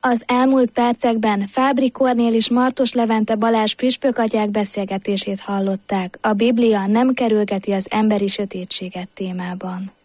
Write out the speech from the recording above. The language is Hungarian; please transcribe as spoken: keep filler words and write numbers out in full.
Az elmúlt percekben Fábri Kornél és Martos Levente Balázs püspökatyák beszélgetését hallották. A Biblia nem kerülgeti az emberi sötétséget témában.